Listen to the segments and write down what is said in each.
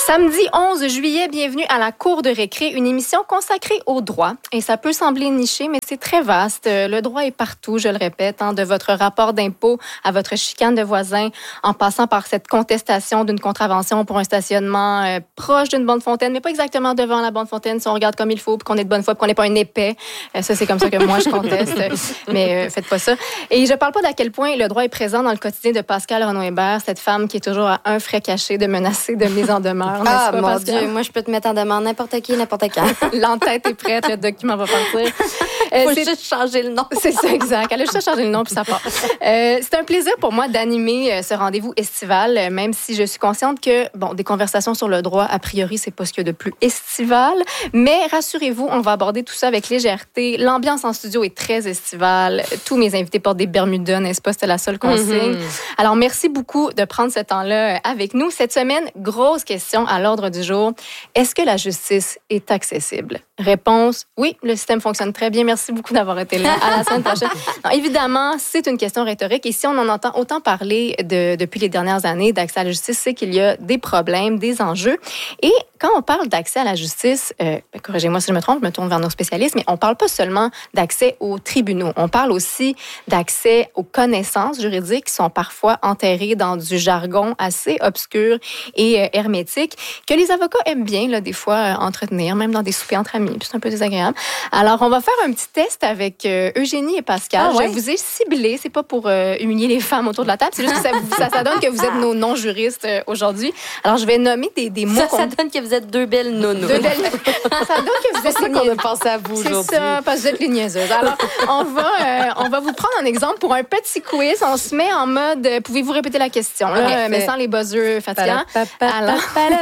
Samedi 11 juillet, bienvenue à la Cour de récré, une émission consacrée au droit. Et ça peut sembler niché, mais c'est très vaste. Le droit est partout, je le répète, de votre rapport d'impôt à votre chicane de voisins, en passant par cette contestation d'une contravention pour un stationnement proche d'une bonne fontaine, mais pas exactement devant la bonne fontaine, si on regarde comme il faut, puis qu'on est de bonne foi, puis qu'on n'est pas un épais. Ça, c'est comme ça que moi, je conteste, mais faites pas ça. Et je parle pas d'à quel point le droit est présent dans le quotidien de Pascale Renaud-Hébert, cette femme qui est toujours à un frais caché de menacer de mise en demeure. Ah, mon Pascal? Dieu, moi, je peux te mettre en demande n'importe qui, n'importe quand. L'entête est prête, le document va partir. Faut juste changer le nom. C'est ça, exact. Elle a juste changé le nom, puis ça part. C'est un plaisir pour moi d'animer ce rendez-vous estival, même si je suis consciente que, des conversations sur le droit, a priori, c'est pas ce qu'il y a de plus estival. Mais rassurez-vous, on va aborder tout ça avec légèreté. L'ambiance en studio est très estivale. Tous mes invités portent des Bermudas, n'est-ce pas? C'était la seule consigne. Alors, merci beaucoup de prendre ce temps-là avec nous. Cette semaine, grosse question à l'ordre du jour. Est-ce que la justice est accessible? Réponse, oui, le système fonctionne très bien. Merci beaucoup d'avoir été là. À la semaine prochaine. Non, évidemment, c'est une question rhétorique. Et si on en entend autant parler depuis les dernières années d'accès à la justice, c'est qu'il y a des problèmes, des enjeux. Et quand on parle d'accès à la justice, corrigez-moi si je me trompe, je me tourne vers nos spécialistes, mais on ne parle pas seulement d'accès aux tribunaux. On parle aussi d'accès aux connaissances juridiques qui sont parfois enterrées dans du jargon assez obscur et hermétique, que les avocats aiment bien, là, des fois, entretenir, même dans des soupers entre amis. Puis c'est un peu désagréable. Alors, on va faire un petit test avec Eugénie et Pascal. Je vous ai ciblé. C'est pas pour humilier les femmes autour de la table. C'est juste que ça donne que vous êtes nos non-juristes aujourd'hui. Alors, je vais nommer des mots. Ça donne que vous êtes deux belles nounous. Ça donne que vous êtes les niaiseuses. On a pensé à vous aujourd'hui. C'est ça, parce que vous êtes les niaiseuses. Alors, on va vous prendre un exemple pour un petit quiz. On se met en mode, pouvez-vous répéter la question, là, mais sans les buzzers fatigants. Alors,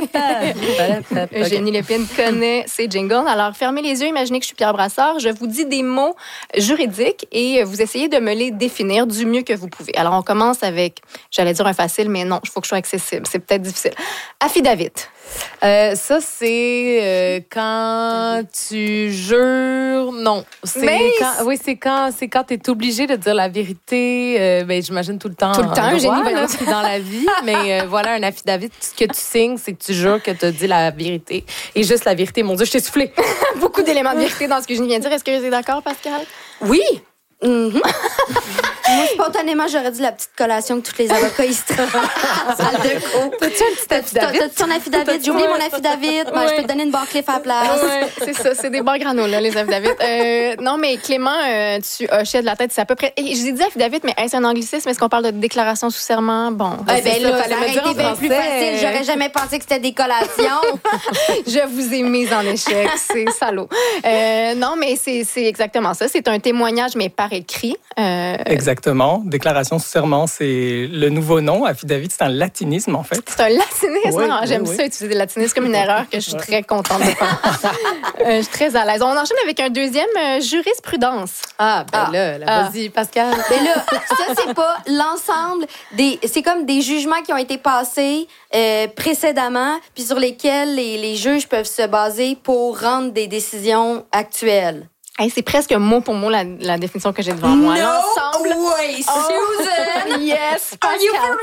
Eugénie Lépine connaît ses jingles. Alors, fermez les yeux, imaginez que je suis Pierre Brassard. Je vous dis des mots juridiques et vous essayez de me les définir du mieux que vous pouvez. Alors, on commence avec, j'allais dire un facile, mais non, il faut que je sois accessible. C'est peut-être difficile. Affidavit. Ça, c'est quand tu jures. Non. C'est quand tu es obligé de dire la vérité. J'imagine tout le temps. Tout le temps, Génie, puis dans la vie. Mais voilà, un affidavit, ce que tu signes, c'est que tu jures que tu as dit la vérité. Et juste la vérité. Mon Dieu, je t'ai soufflé. Beaucoup d'éléments de vérité dans ce que je viens de dire. Est-ce que vous êtes d'accord, Pascal? Oui. Moi, spontanément, j'aurais dit la petite collation que tous les avocats ils se trouvent en salle de cours. T'as-tu un petit affidavit? T'as ton affidavit? J'ai oublié mon affidavit. Ouais. Je peux te donner une barre Cliff à la place. Ouais, c'est ça. C'est des barres granola, les affidavits. Non, mais Clément, tu hochais de la tête. C'est à peu près... J'ai dit affidavit, mais est-ce un anglicisme? Est-ce qu'on parle de déclaration sous serment? Bon. Ça aurait été bien plus facile. J'aurais jamais pensé que c'était des collations. Je vous ai mise en échec. C'est salaud. Non, mais c'est exactement ça. C'est un témoignage, mais par écrit. Exactement. Déclaration sous serment, c'est le nouveau nom. Affidavit, c'est un latinisme, en fait. C'est un latinisme? Oui, J'aime ça, utiliser le latinisme comme une erreur que je suis très contente de faire. Je suis très à l'aise. On enchaîne avec un deuxième, jurisprudence. Vas-y, Pascal. Mais là, ça, c'est pas l'ensemble des... C'est comme des jugements qui ont été passés précédemment, puis sur lesquels les juges peuvent se baser pour rendre des décisions actuelles. Hey, c'est presque mot pour mot la définition que j'ai devant moi. L'ensemble. Way, Susan! Yes, Pascal. Are you for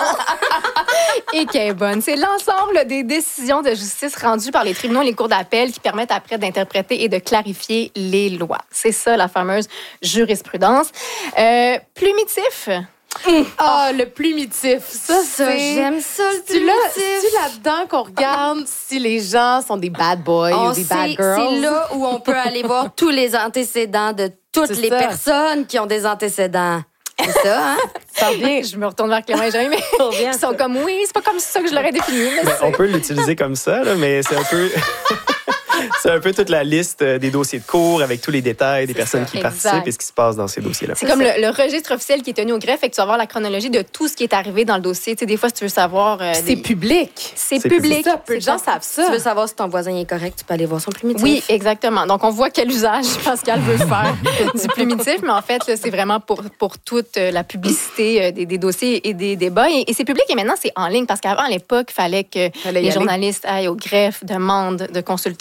real? Et qui est bonne. C'est l'ensemble des décisions de justice rendues par les tribunaux et les cours d'appel qui permettent après d'interpréter et de clarifier les lois. C'est ça, la fameuse jurisprudence. Plumitif. Le plumitif. Ça, j'aime ça, le plumitif. C'est là-dedans qu'on regarde si les gens sont des bad boys ou des bad girls. C'est là où on peut aller voir tous les antécédents de toutes les personnes qui ont des antécédents. C'est ça, hein? Ça bien. Je me retourne vers Clément et Jérémy, mais ils sont comme, oui, c'est pas comme ça que je l'aurais défini. On peut l'utiliser comme ça, là, mais c'est un peu... C'est un peu toute la liste des dossiers de cours avec tous les détails des personnes qui participent et ce qui se passe dans ces dossiers-là. C'est comme le registre officiel qui est tenu au greffe et que tu vas voir la chronologie de tout ce qui est arrivé dans le dossier. Tu sais, des fois, si tu veux savoir... C'est public. C'est public. Ça, peu de gens savent ça. Si tu veux savoir si ton voisin est correct, tu peux aller voir son plumitif. Oui, exactement. Donc, on voit quel usage Pascal veut faire du plumitif, mais en fait, là, c'est vraiment pour toute la publicité des dossiers et des débats. Et c'est public et maintenant, c'est en ligne parce qu'avant, à l'époque, il fallait que les journalistes aillent au greffe, demandent de consulter le gros plumitif.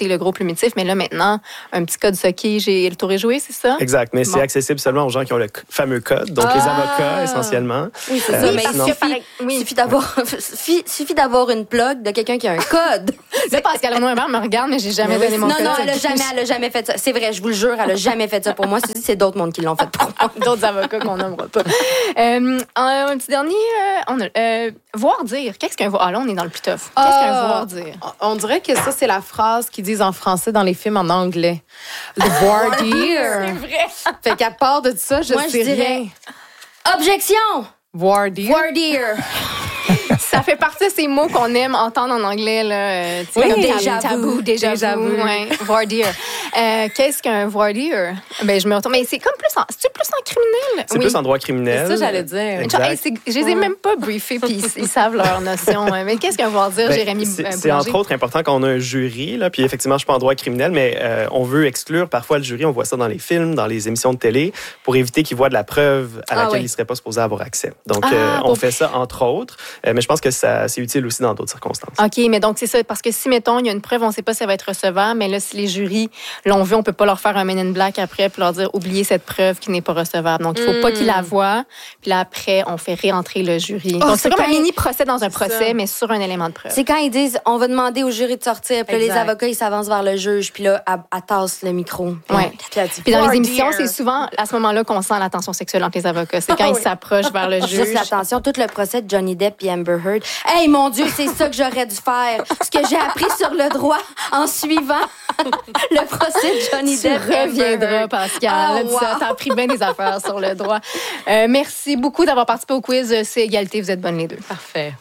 primitif, mais là, maintenant, un petit code SOCI, j'ai le tour est joué, c'est ça? Exact, mais c'est accessible seulement aux gens qui ont le fameux code, donc les avocats, essentiellement. Oui, c'est ça, mais il suffit d'avoir une plug de quelqu'un qui a un code. Là, Pascal Noëmber me regarde, mais j'ai jamais donné mon code. Non, elle a jamais fait ça. C'est vrai, je vous le jure, elle a jamais fait ça pour moi. C'est d'autres mondes qui l'ont fait pour moi. D'autres avocats qu'on nommera pas. Un petit dernier, voir dire. Qu'est-ce qu'un voir? Ah, là, on est dans le plus tough. Qu'est-ce qu'un voir dire? On dirait que ça, c'est la phrase qu'ils disent en français dans les films en anglais. Le voir dire. C'est vrai. Fait qu'à part de ça, je sais rien. Objection! Voir dire. Voir dire. Ça fait partie de ces mots qu'on aime entendre en anglais. Là. Oui, comme déjà vu. Ouais, voir dire. Qu'est-ce qu'un voir dire? Ben, je me retourne. Mais c'est comme plus en criminel. C'est plus en droit criminel. C'est ça, j'allais dire. Je les ai même pas briefés, puis ils savent leur notion. Mais qu'est-ce qu'un voir dire, Jérémy Boulanger? C'est entre autres important quand on a un jury, là, puis effectivement, je suis pas en droit criminel, mais on veut exclure parfois le jury. On voit ça dans les films, dans les émissions de télé, pour éviter qu'ils voient de la preuve à laquelle ils ne seraient pas supposés avoir accès. Donc, on fait ça entre autres, mais je pense que c'est utile aussi dans d'autres circonstances. OK, mais donc c'est ça, parce que si, mettons, il y a une preuve, on ne sait pas si ça va être recevable, mais là, si les jurys l'ont vu, on ne peut pas leur faire un Men in Black après puis leur dire « oubliez cette preuve qui n'est pas recevable ». Donc, il ne faut pas qu'ils la voient, puis là, après, on fait réentrer le jury. Donc, c'est comme un mini-procès dans un procès, mais sur un élément de preuve. C'est quand ils disent « on va demander au jury de sortir », puis là, les avocats, ils s'avancent vers le juge, puis là, elle tasse le micro. Ouais. Puis dans les émissions, c'est souvent à ce moment-là qu'on sent la tension sexuelle entre les avocats. C'est quand ils s'approchent vers le juge. Juste attention, tout le procès de Johnny Depp et Amber Heard. Hey, mon Dieu, c'est ça que j'aurais dû faire. Ce que j'ai appris sur le droit en suivant le procès de Johnny Depp. Tu reviendras, Pascal. Oh, wow. T'as appris bien des affaires sur le droit. Merci beaucoup d'avoir participé au quiz. C'est égalité, vous êtes bonnes les deux. Parfait.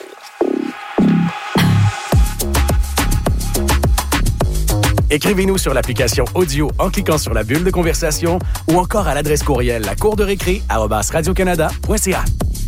Écrivez-nous sur l'application audio en cliquant sur la bulle de conversation ou encore à l'adresse courriel lacourderécré@radiocanada.ca.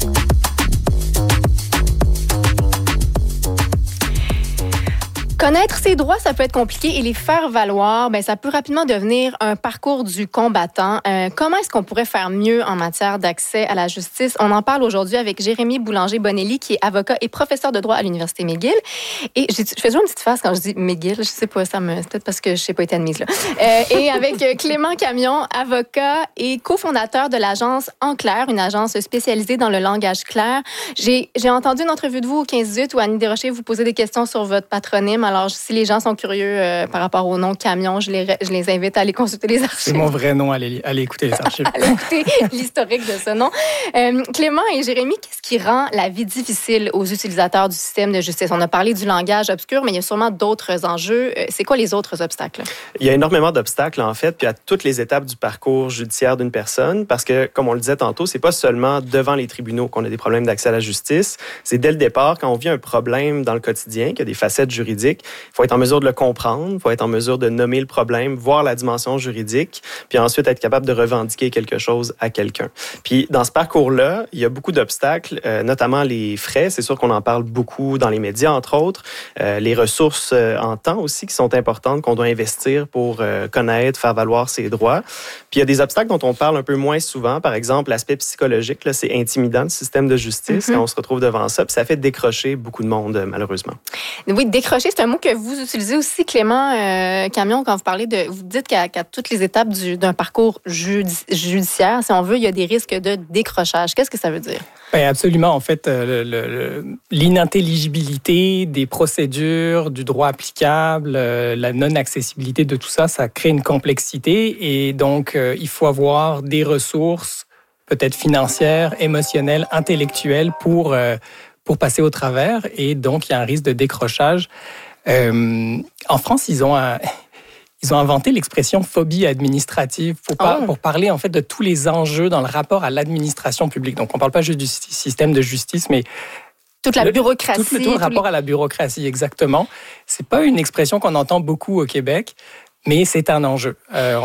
Connaître ses droits, ça peut être compliqué et les faire valoir, ça peut rapidement devenir un parcours du combattant. Comment est-ce qu'on pourrait faire mieux en matière d'accès à la justice? On en parle aujourd'hui avec Jérémy Boulanger-Bonelli, qui est avocat et professeur de droit à l'Université McGill. Et je fais toujours une petite face quand je dis McGill. Je sais pas, c'est peut-être parce que je n'ai pas été admise là. Et avec Clément Camion, avocat et cofondateur de l'agence En Clair, une agence spécialisée dans le langage clair. J'ai entendu une entrevue de vous au 15-18 où Annie Desrochers vous posait des questions sur votre patronyme. Alors, si les gens sont curieux par rapport au nom Camion, je les invite à aller consulter les archives. C'est mon vrai nom, allez écouter les archives. Allez écouter l'historique de ce nom. Clément et Jérémy, qu'est-ce qui rend la vie difficile aux utilisateurs du système de justice? On a parlé du langage obscur, mais il y a sûrement d'autres enjeux. C'est quoi les autres obstacles? Il y a énormément d'obstacles, en fait, puis à toutes les étapes du parcours judiciaire d'une personne, parce que, comme on le disait tantôt, c'est pas seulement devant les tribunaux qu'on a des problèmes d'accès à la justice. C'est dès le départ, quand on vit un problème dans le quotidien, qu'il y a des facettes juridiques, il faut être en mesure de le comprendre, il faut être en mesure de nommer le problème, voir la dimension juridique, puis ensuite être capable de revendiquer quelque chose à quelqu'un. Puis dans ce parcours-là, il y a beaucoup d'obstacles, notamment les frais. C'est sûr qu'on en parle beaucoup dans les médias, entre autres. Les ressources en temps aussi qui sont importantes, qu'on doit investir pour connaître, faire valoir ses droits. Puis il y a des obstacles dont on parle un peu moins souvent. Par exemple, l'aspect psychologique, là, c'est intimidant, le système de justice, quand on se retrouve devant ça. Puis ça fait décrocher beaucoup de monde, malheureusement. Oui, décrocher, c'est un mot que vous utilisez aussi, Clément Camion, quand vous parlez de... Vous dites qu'à toutes les étapes d'un parcours judiciaire, si on veut, il y a des risques de décrochage. Qu'est-ce que ça veut dire? Bien, absolument. En fait, l'inintelligibilité des procédures, du droit applicable, la non-accessibilité de tout ça, ça crée une complexité. Et donc, il faut avoir des ressources, peut-être financières, émotionnelles, intellectuelles, pour passer au travers. Et donc, il y a un risque de décrochage. En France, ils ont inventé l'expression phobie administrative pour parler en fait de tous les enjeux dans le rapport à l'administration publique. Donc, on ne parle pas juste du système de justice, mais toute la bureaucratie. Tout le rapport à la bureaucratie, exactement. C'est pas une expression qu'on entend beaucoup au Québec. Mais c'est un enjeu. Ça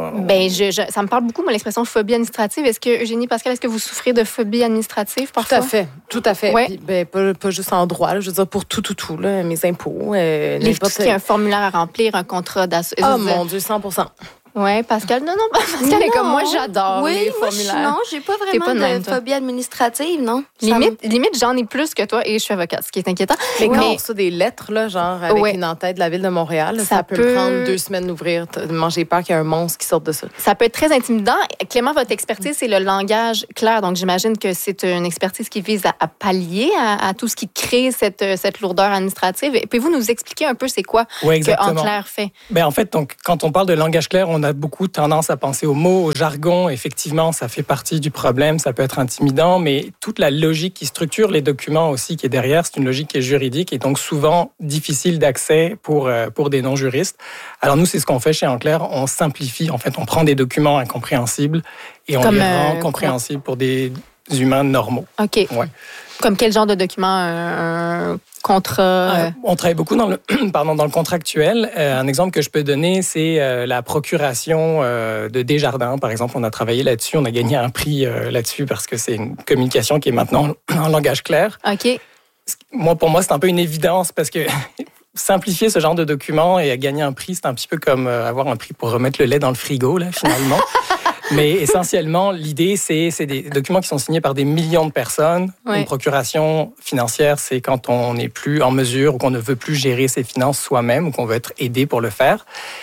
me parle beaucoup, moi, l'expression phobie administrative. Est-ce que, Eugénie, Pascal, est-ce que vous souffrez de phobie administrative parfois? Tout à fait. Ouais. Puis, pas juste en droit, là, je veux dire pour tout, là, mes impôts. Tout ce qui est un formulaire à remplir, un contrat d'assurance. Oh mon Dieu, 100%. Oui, Pascal. Non, Pascal est comme moi, j'adore les formulaires. Non, j'ai pas vraiment de phobie administrative, non. Limite, j'en ai plus que toi et je suis avocate, ce qui est inquiétant. Mais quand on reçoit des lettres, là, genre avec une en-tête de la Ville de Montréal, ça peut prendre 2 semaines d'ouvrir. Moi, j'ai peur qu'il y ait un monstre qui sorte de ça. Ça peut être très intimidant. Clément, votre expertise, c'est le langage clair. Donc, j'imagine que c'est une expertise qui vise à pallier à tout ce qui crée cette lourdeur administrative. Pouvez-vous nous expliquer un peu c'est quoi que En Clair fait? Bien, en fait, donc, quand on parle de langage clair, on a beaucoup tendance à penser aux mots, au jargon. Effectivement, ça fait partie du problème. Ça peut être intimidant, mais toute la logique qui structure les documents aussi qui est derrière, c'est une logique qui est juridique et donc souvent difficile d'accès pour des non-juristes. Alors nous, c'est ce qu'on fait chez En Clair. On simplifie. En fait, on prend des documents incompréhensibles et on les rend compréhensibles pour des humains normaux. OK. Ouais. Comme quel genre de document? Un contrat? On travaille beaucoup dans le contractuel. Un exemple que je peux donner, c'est la procuration de Desjardins. Par exemple, on a travaillé là-dessus. On a gagné un prix là-dessus parce que c'est une communication qui est maintenant en langage clair. OK. Pour moi, c'est un peu une évidence parce que simplifier ce genre de document et gagner un prix, c'est un petit peu comme avoir un prix pour remettre le lait dans le frigo, là, finalement. Mais essentiellement, l'idée, c'est des documents qui sont signés par des millions de personnes. Oui. Une procuration financière, c'est quand on n'est plus en mesure ou qu'on ne veut plus gérer ses finances soi-même ou qu'on veut être aidé pour le faire.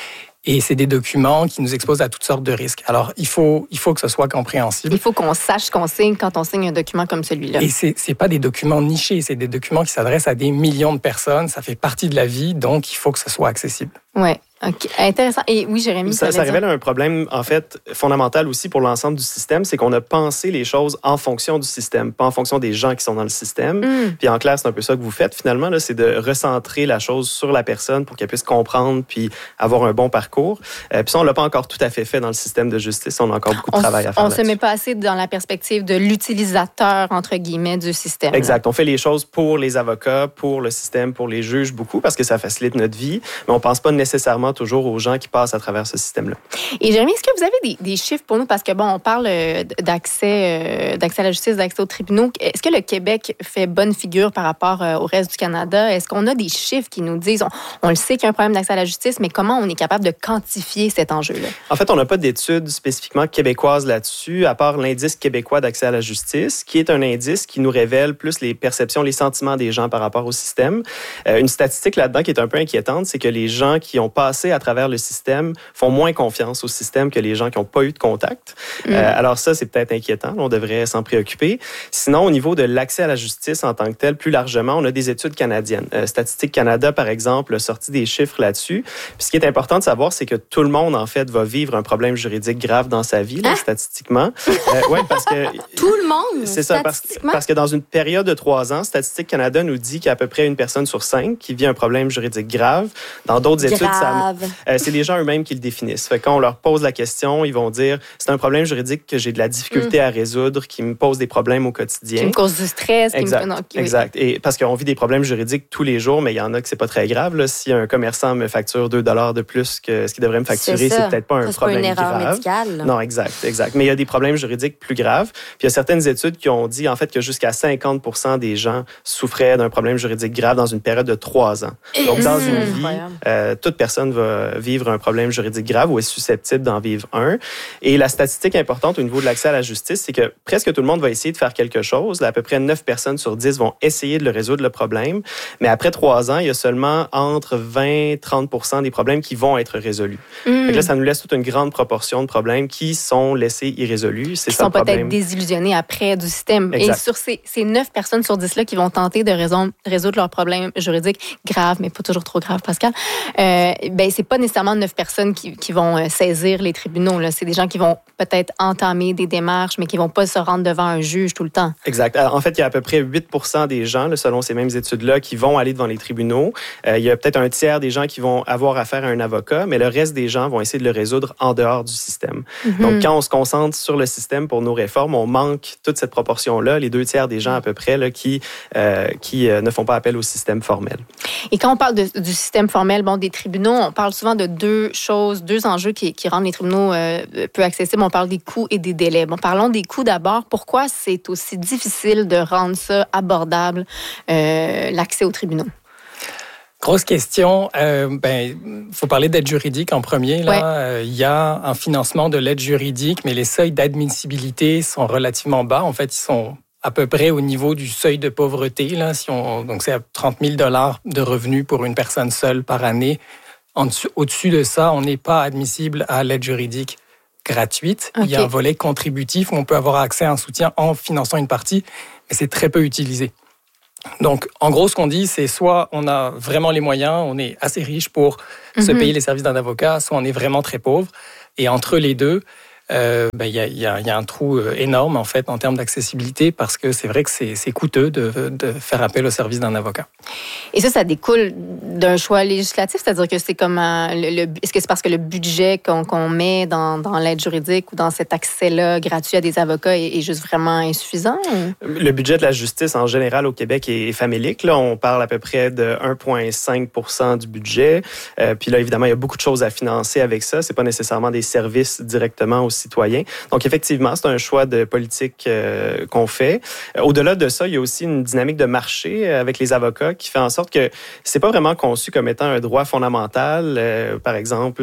Et c'est des documents qui nous exposent à toutes sortes de risques. Alors, il faut que ce soit compréhensible. Il faut qu'on sache ce qu'on signe quand on signe un document comme celui-là. Et c'est pas des documents nichés, c'est des documents qui s'adressent à des millions de personnes. Ça fait partie de la vie, donc il faut que ce soit accessible. Oui. OK. Intéressant. Et oui, Jérémy, ça révèle un problème, en fait, fondamental aussi pour l'ensemble du système, c'est qu'on a pensé les choses en fonction du système, pas en fonction des gens qui sont dans le système. Puis en clair, c'est un peu ça que vous faites, finalement, là, c'est de recentrer la chose sur la personne pour qu'elle puisse comprendre puis avoir un bon parcours. Puis ça, on l'a pas encore tout à fait fait dans le système de justice. On a encore beaucoup de travail à faire. On se met pas assez dans la perspective de l'utilisateur, entre guillemets, du système. Exact. Là. On fait les choses pour les avocats, pour le système, pour les juges, beaucoup, parce que ça facilite notre vie, mais on pense pas nécessairement toujours aux gens qui passent à travers ce système-là. Et Jérémy, est-ce que vous avez des chiffres pour nous? Parce que, on parle d'accès à la justice, d'accès aux tribunaux. Est-ce que le Québec fait bonne figure par rapport au reste du Canada? Est-ce qu'on a des chiffres qui nous disent, on le sait qu'il y a un problème d'accès à la justice, mais comment on est capable de quantifier cet enjeu-là? En fait, on n'a pas d'études spécifiquement québécoises là-dessus, à part l'indice québécois d'accès à la justice, qui est un indice qui nous révèle plus les perceptions, les sentiments des gens par rapport au système. Une statistique là-dedans qui est un peu inquiétante, c'est que les gens qui ont passé à travers le système font moins confiance au système que les gens qui n'ont pas eu de contact. Alors ça, c'est peut-être inquiétant. On devrait s'en préoccuper. Sinon, au niveau de l'accès à la justice en tant que tel, plus largement, on a des études canadiennes. Statistique Canada, par exemple, a sorti des chiffres là-dessus. Puis ce qui est important de savoir, c'est que tout le monde, en fait, va vivre un problème juridique grave dans sa vie, là, statistiquement. Oui, parce que... Tout le monde, c'est ça, parce que dans une période de 3 ans, Statistique Canada nous dit qu'il y a à peu près une personne sur 5 qui vit un problème juridique grave. Dans d'autres études, c'est les gens eux-mêmes qui le définissent. Fait que quand on leur pose la question, ils vont dire c'est un problème juridique que j'ai de la difficulté à résoudre, qui me pose des problèmes au quotidien. Qui me cause du stress. Exact. Et parce qu'on vit des problèmes juridiques tous les jours, mais il y en a que c'est pas très grave. Là. Si un commerçant me facture $2 de plus que ce qu'il devrait me facturer, c'est peut-être pas un problème grave. C'est pas une erreur médicale. Non, exact. Mais il y a des problèmes juridiques plus graves. Puis il y a certaines études qui ont dit en fait que jusqu'à 50% des gens souffraient d'un problème juridique grave dans une période de 3 ans. Donc dans une vie, toute personne va vivre un problème juridique grave ou est susceptible d'en vivre un. Et la statistique importante au niveau de l'accès à la justice, c'est que presque tout le monde va essayer de faire quelque chose. Là, à peu près 9 personnes sur 10 vont essayer de le résoudre, le problème. Mais après 3 ans, il y a seulement entre 20-30% des problèmes qui vont être résolus. Donc là, ça nous laisse toute une grande proportion de problèmes qui sont laissés irrésolus. Qui sont peut-être désillusionnés après du système. Exact. Et sur ces 9 personnes sur 10-là qui vont tenter de résoudre leurs problèmes juridiques graves, mais pas toujours trop graves, Pascal, c'est pas nécessairement 9 personnes qui vont saisir les tribunaux. Là. C'est des gens qui vont peut-être entamer des démarches, mais qui vont pas se rendre devant un juge tout le temps. Exact. En fait, il y a à peu près 8% des gens, là, selon ces mêmes études-là, qui vont aller devant les tribunaux. Il y a peut-être un tiers des gens qui vont avoir affaire à un avocat, mais le reste des gens vont essayer de le résoudre en dehors du système. Donc, quand on se concentre sur le système pour nos réformes, on manque toute cette proportion-là, les 2 tiers des gens à peu près là, qui ne font pas appel au système formel. Et quand on parle du système formel, des tribunaux, on parle souvent de 2 enjeux qui rendent les tribunaux peu accessibles. On parle des coûts et des délais. Parlons des coûts d'abord. Pourquoi c'est aussi difficile de rendre ça abordable, l'accès aux tribunaux? Grosse question. Faut parler d'aide juridique en premier. Là, il y a un financement de l'aide juridique, mais les seuils d'admissibilité sont relativement bas. En fait, ils sont à peu près au niveau du seuil de pauvreté. Là, donc, c'est à 30 000 $ de revenus pour une personne seule par année. Au-dessus de ça, on n'est pas admissible à l'aide juridique gratuite. Okay. Il y a un volet contributif où on peut avoir accès à un soutien en finançant une partie, mais c'est très peu utilisé. Donc, en gros, ce qu'on dit, c'est soit on a vraiment les moyens, on est assez riche pour se payer les services d'un avocat, soit on est vraiment très pauvre. Et entre les deux, il y a un trou énorme, en fait, en termes d'accessibilité, parce que c'est vrai que c'est coûteux de faire appel au service d'un avocat. Et ça découle d'un choix législatif, c'est-à-dire que c'est comme est-ce que c'est parce que le budget qu'on met dans l'aide juridique ou dans cet accès-là gratuit à des avocats est juste vraiment insuffisant? Le budget de la justice en général au Québec est famélique. Là, on parle à peu près de 1,5 % du budget. Puis là, évidemment, il y a beaucoup de choses à financer avec ça. C'est pas nécessairement des services directement aux citoyens. Donc, effectivement, c'est un choix de politique qu'on fait. Au-delà de ça, il y a aussi une dynamique de marché avec les avocats qui fait en sorte que c'est pas vraiment conçu comme étant un droit fondamental. Par exemple,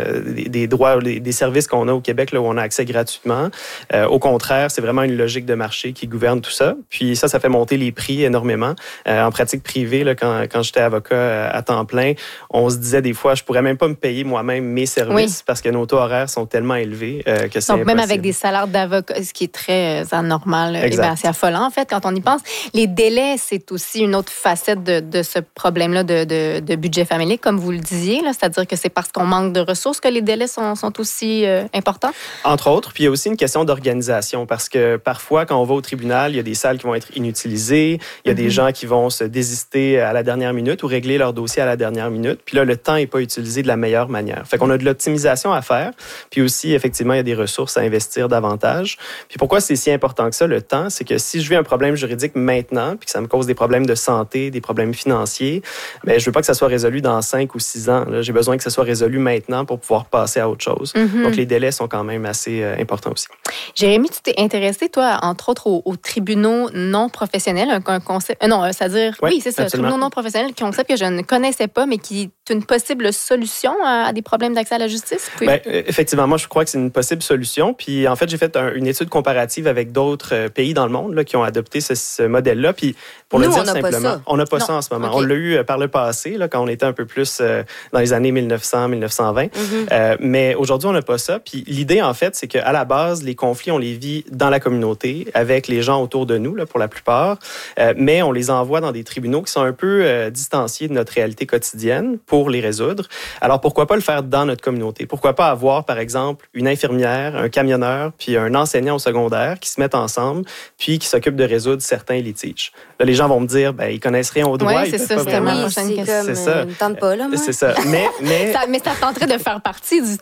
des droits, des services qu'on a au Québec là, où on a accès gratuitement. Au contraire, c'est vraiment une logique de marché qui gouverne tout ça. Puis ça fait monter les prix énormément. En pratique privée, là, quand j'étais avocat à temps plein, on se disait des fois, je pourrais même pas me payer moi-même mes services parce que nos taux horaires sont tellement élevés que c'est impossible. Même avec des salaires d'avocat, ce qui est très anormal, c'est affolant en fait quand on y pense. Les délais, c'est aussi une autre facette de ce problème-là de budget familial, comme vous le disiez. Là, c'est-à-dire que c'est parce qu'on manque de ressources que les délais sont aussi importants? Entre autres. Puis il y a aussi une question d'organisation parce que parfois, quand on va au tribunal, il y a des salles qui vont être inutilisées. Il y a des gens qui vont se désister à la dernière minute ou régler leur dossier à la dernière minute. Puis là, le temps n'est pas utilisé de la meilleure manière. Fait qu'on a de l'optimisation à faire. Puis aussi, effectivement, il y a des ressources à investir davantage. Puis pourquoi c'est si important que ça, le temps? C'est que si je vis un problème juridique maintenant, puis que ça me cause des problèmes de santé, des problèmes financiers, bien, je veux pas que ça soit résolu dans 5 ou 6 ans. Là, j'ai besoin que ça soit résolu maintenant pour pouvoir passer à autre chose. Donc, les délais sont quand même assez importants aussi. Jérémy, tu t'es intéressé, toi, entre autres, aux tribunaux non professionnels, un concept... c'est-à-dire... Oui, c'est ça, tribunaux non professionnels, concept que je ne connaissais pas, mais qui est une possible solution à des problèmes d'accès à la justice? Bien, effectivement, moi, je crois que c'est une possible solution. Puis, en fait, j'ai fait une étude comparative avec d'autres pays dans le monde là, qui ont adopté ce modèle-là. Puis, pour le dire simplement, on n'a pas ça en ce moment. Okay. On l'a eu par le passé, là, quand on était un peu plus dans les années 1900-1920. Mais aujourd'hui, on n'a pas ça. Puis, l'idée, en fait, c'est qu'à la base, les conflits, on les vit dans la communauté, avec les gens autour de nous, là, pour la plupart. Mais on les envoie dans des tribunaux qui sont un peu distanciés de notre réalité quotidienne pour les résoudre. Alors, pourquoi pas le faire dans notre communauté? Pourquoi pas avoir, par exemple, une infirmière, un camionneur, puis un enseignant au secondaire qui se mettent ensemble, puis qui s'occupent de résoudre certains litiges. Là, les gens vont me dire, ils connaissent rien au droit. Oui, c'est ça, c'était ma prochaine question. C'est ça. Ne tente pas, là, moi. C'est ça. Mais ça tenterait de faire partie du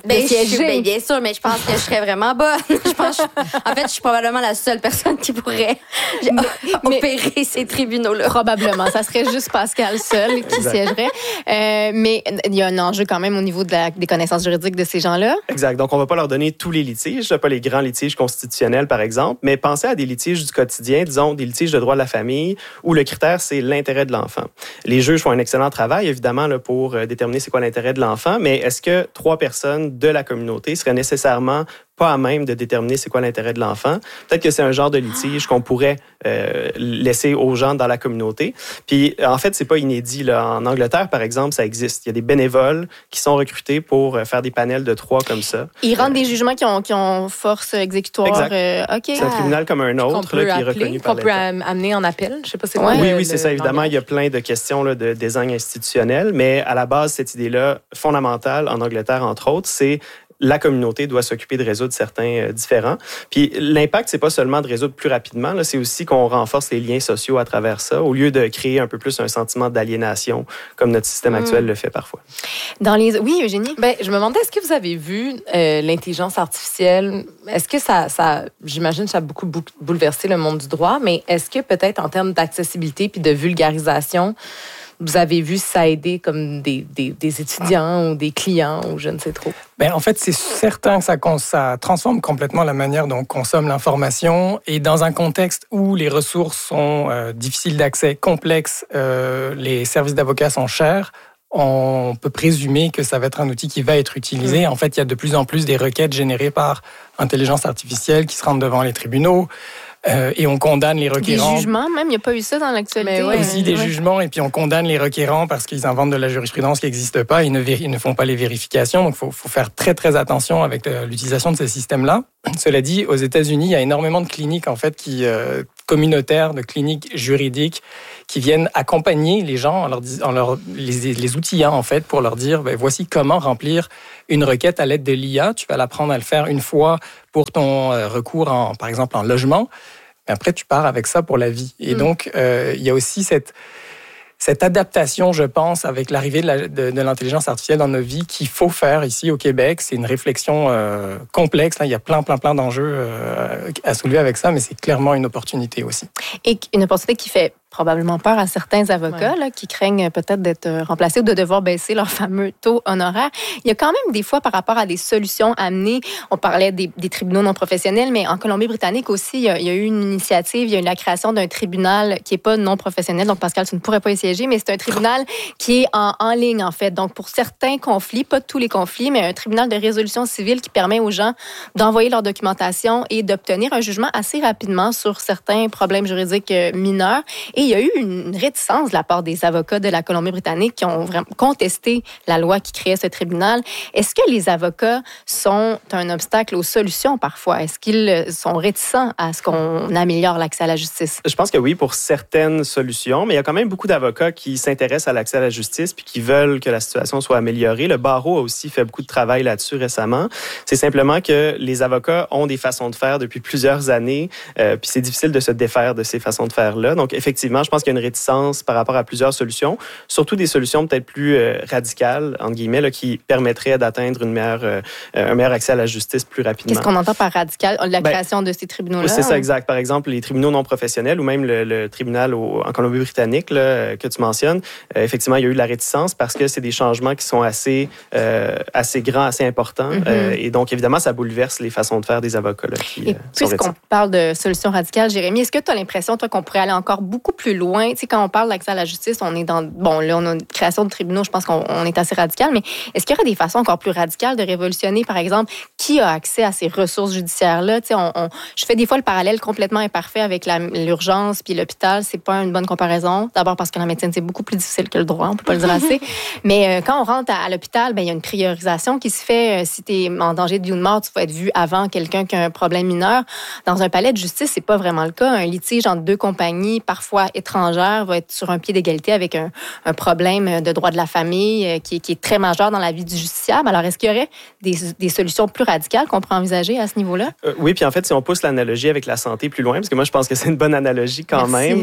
siège. Bien sûr, mais je pense que je serais vraiment bonne. En fait, je suis probablement la seule personne qui pourrait opérer ces tribunaux-là. Probablement. Ça serait juste Pascal seul qui siégerait. Mais il y a un enjeu quand même au niveau des connaissances juridiques de ces gens-là. Exact. Donc, on ne va pas leur donner tous les litiges, pas les grands litiges constitutionnels, par exemple, mais pensez à des litiges du quotidien, disons des litiges de droit de la famille, où le critère, c'est l'intérêt de l'enfant. Les juges font un excellent travail, évidemment, là, pour déterminer c'est quoi l'intérêt de l'enfant, mais est-ce que 3 personnes de la communauté seraient nécessairement pas à même de déterminer c'est quoi l'intérêt de l'enfant? Peut-être que c'est un genre de litige qu'on pourrait laisser aux gens dans la communauté. Puis, en fait, c'est pas inédit. Là. En Angleterre, par exemple, ça existe. Il y a des bénévoles qui sont recrutés pour faire des panels de 3 comme ça. Ils rendent des jugements qui ont force exécutoire. Exact. Okay. C'est un tribunal comme un autre là, qui est reconnu par l'État. Qu'on peut amener en appel. Je sais pas c'est quoi. Oui, c'est ça. Évidemment, il y a plein de questions là, de design institutionnel, mais à la base, cette idée-là, fondamentale en Angleterre, entre autres, c'est la communauté doit s'occuper de résoudre certains différends. Puis l'impact, c'est pas seulement de résoudre plus rapidement, là, c'est aussi qu'on renforce les liens sociaux à travers ça, au lieu de créer un peu plus un sentiment d'aliénation, comme notre système actuel le fait parfois. Oui, Eugénie? Je me demandais, est-ce que vous avez vu l'intelligence artificielle? Est-ce que ça j'imagine que ça a beaucoup bouleversé le monde du droit, mais est-ce que peut-être en termes d'accessibilité puis de vulgarisation, vous avez vu ça aider comme des étudiants ou des clients ou je ne sais trop? Ben, en fait, c'est certain que ça transforme complètement la manière dont on consomme l'information. Et dans un contexte où les ressources sont difficiles d'accès, complexes, les services d'avocats sont chers, on peut présumer que ça va être un outil qui va être utilisé. En fait, il y a de plus en plus des requêtes générées par intelligence artificielle qui se rendent devant les tribunaux. Et on condamne les requérants. Des jugements, même, il n'y a pas eu ça dans l'actualité. Aussi des jugements, et puis on condamne les requérants parce qu'ils inventent de la jurisprudence qui n'existe pas, ils ne font pas les vérifications, donc il faut faire très, très attention avec l'utilisation de ces systèmes-là. Cela dit, aux États-Unis, il y a énormément de cliniques, en fait, communautaires, de cliniques juridiques, qui viennent accompagner les gens les outillant, en fait, pour leur dire, voici comment remplir une requête à l'aide de l'IA. Tu vas l'apprendre à le faire une fois pour ton recours, par exemple, en logement. Mais après, tu pars avec ça pour la vie. Et donc, il y a aussi cette adaptation, je pense, avec l'arrivée de l'intelligence artificielle dans nos vies qu'il faut faire ici au Québec. C'est une réflexion complexe. Là, il y a plein d'enjeux à soulever avec ça, mais c'est clairement une opportunité aussi. Et une opportunité qui fait probablement peur à certains avocats là, qui craignent peut-être d'être remplacés ou de devoir baisser leur fameux taux honoraire. Il y a quand même des fois par rapport à des solutions amenées, on parlait des tribunaux non professionnels, mais en Colombie-Britannique aussi, il y a eu une initiative, il y a eu la création d'un tribunal qui n'est pas non professionnel, donc Pascal, tu ne pourrais pas y siéger, mais c'est un tribunal qui est en ligne en fait. Donc pour certains conflits, pas tous les conflits, mais un tribunal de résolution civile qui permet aux gens d'envoyer leur documentation et d'obtenir un jugement assez rapidement sur certains problèmes juridiques mineurs. Et il y a eu une réticence de la part des avocats de la Colombie-Britannique qui ont vraiment contesté la loi qui créait ce tribunal. Est-ce que les avocats sont un obstacle aux solutions parfois? Est-ce qu'ils sont réticents à ce qu'on améliore l'accès à la justice? Je pense que oui, pour certaines solutions, mais il y a quand même beaucoup d'avocats qui s'intéressent à l'accès à la justice puis qui veulent que la situation soit améliorée. Le barreau a aussi fait beaucoup de travail là-dessus récemment. C'est simplement que les avocats ont des façons de faire depuis plusieurs années, puis c'est difficile de se défaire de ces façons de faire-là. Donc, effectivement, je pense qu'il y a une réticence par rapport à plusieurs solutions, surtout des solutions peut-être plus radicales, entre guillemets, là, qui permettraient d'atteindre un meilleur accès à la justice plus rapidement. Qu'est-ce qu'on entend par radical? La création de ces tribunaux-là? C'est ça, exact. Par exemple, les tribunaux non professionnels ou même le tribunal en Colombie-Britannique là, que tu mentionnes, effectivement, il y a eu de la réticence parce que c'est des changements qui sont assez grands, assez importants. Et donc, évidemment, ça bouleverse les façons de faire des avocats là, qui puisqu'on parle de solutions radicales, Jérémy, est-ce que tu as l'impression, toi, qu'on pourrait aller encore beaucoup plus loin? Tu sais, quand on parle d'accès à la justice, on est là, on a une création de tribunaux, je pense qu'on est assez radical, mais est-ce qu'il y aurait des façons encore plus radicales de révolutionner, par exemple, qui a accès à ces ressources judiciaires-là? Tu sais, je fais des fois le parallèle complètement imparfait avec l'urgence puis l'hôpital. C'est pas une bonne comparaison. D'abord parce que la médecine, c'est beaucoup plus difficile que le droit, on peut pas le dire assez. Mais quand on rentre à l'hôpital, il y a une priorisation qui se fait. Si tu es en danger de vie ou de mort, tu vas être vu avant quelqu'un qui a un problème mineur. Dans un palais de justice, c'est pas vraiment le cas. Un litige entre deux compagnies, parfois étrangères, va être sur un pied d'égalité avec un problème de droit de la famille qui est très majeur dans la vie du justiciable. Alors, est-ce qu'il y aurait des solutions plus radicales qu'on pourrait envisager à ce niveau-là? Oui, puis en fait, si on pousse l'analogie avec la santé plus loin, parce que moi, je pense que c'est une bonne analogie quand même.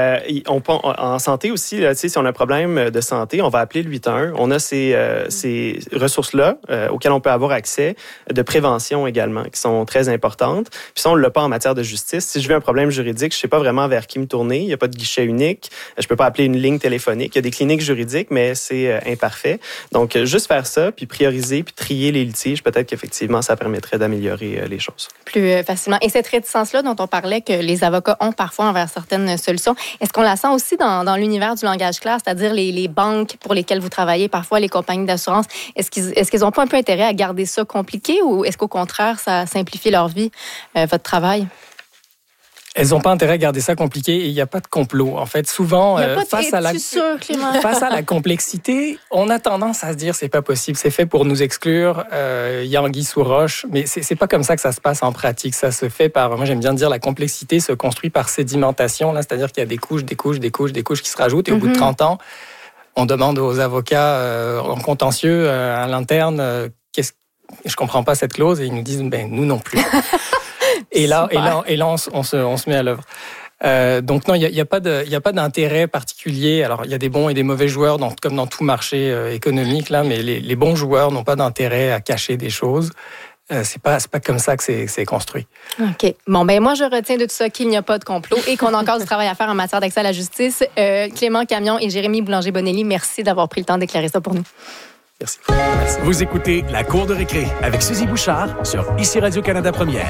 En santé aussi, là, si on a un problème de santé, on va appeler le 811. On a ces ressources-là auxquelles on peut avoir accès, de prévention également, qui sont très importantes. Puis ça, on ne l'a pas en matière de justice. Si je vis un problème juridique, je ne sais pas vraiment vers qui me tourner. Il n'y a pas de guichet unique. Je ne peux pas appeler une ligne téléphonique. Il y a des cliniques juridiques, mais c'est imparfait. Donc, juste faire ça, puis prioriser, puis trier les litiges, peut-être qu'effectivement, ça permettrait d'améliorer les choses. Plus facilement. Et cette réticence-là dont on parlait que les avocats ont parfois envers certaines solutions, est-ce qu'on la sent aussi dans l'univers du langage clair, c'est-à-dire les banques pour lesquelles vous travaillez, parfois les compagnies d'assurance? Est-ce qu'ils n'ont pas un peu intérêt à garder ça compliqué ou est-ce qu'au contraire, ça simplifie leur vie, votre travail? Elles n'ont pas intérêt à garder ça compliqué et il n'y a pas de complot. En fait, souvent, face à la complexité, on a tendance à se dire c'est pas possible, c'est fait pour nous exclure, il y a anguille sous roche, mais c'est pas comme ça que ça se passe en pratique. Ça se fait moi j'aime bien dire la complexité se construit par sédimentation, là, c'est-à-dire qu'il y a des couches qui se rajoutent et au bout de 30 ans, on demande aux avocats en contentieux à l'interne je comprends pas cette clause et ils nous disent nous non plus. Et là, on se met à l'œuvre. Donc non, il y a pas d'intérêt particulier. Alors il y a des bons et des mauvais joueurs, comme dans tout marché économique là, mais les bons joueurs n'ont pas d'intérêt à cacher des choses. C'est pas comme ça que c'est construit. OK. Bon, ben moi, je retiens de tout ça qu'il n'y a pas de complot et qu'on a encore du travail à faire en matière d'accès à la justice. Clément Camion et Jérémy Boulanger-Bonelli, merci d'avoir pris le temps d'éclairer ça pour nous. Merci. Vous écoutez La Cour de récré avec Suzy Bouchard sur ICI Radio-Canada Première.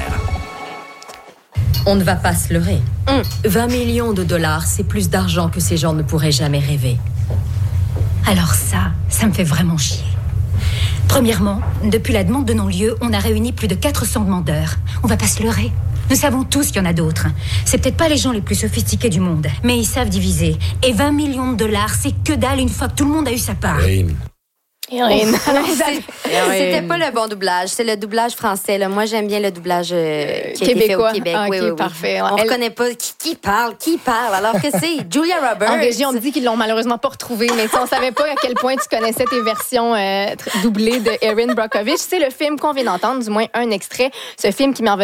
On ne va pas se leurrer. 20 millions de dollars, c'est plus d'argent que ces gens ne pourraient jamais rêver. Alors ça me fait vraiment chier. Premièrement, depuis la demande de non-lieu, on a réuni plus de 400 demandeurs. On va pas se leurrer. Nous savons tous qu'il y en a d'autres. C'est peut-être pas les gens les plus sophistiqués du monde, mais ils savent diviser. Et 20 millions de dollars, c'est que dalle une fois que tout le monde a eu sa part. C'était pas le bon doublage, c'est le doublage français. Là. Moi, j'aime bien le doublage qui a été fait au Québec. Oui, parfait. On reconnaît pas qui parle, alors que c'est Julia Roberts. En régie, on me dit qu'ils l'ont malheureusement pas retrouvé, mais on savait pas à quel point tu connaissais tes versions doublées de Erin Brockovich. C'est le film qu'on vient d'entendre, du moins un extrait. Ce film qui met en